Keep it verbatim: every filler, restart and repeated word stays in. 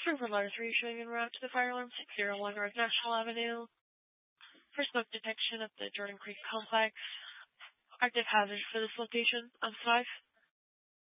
River Letter three showing en route to the fire alarm six zero one North National Avenue for smoke detection at the Jordan Creek Complex. Active hazard for this location on five.